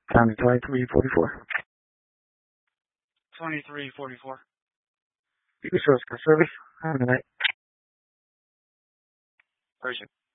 Time 2344. 2344. Resource service. Have a good night. Persian.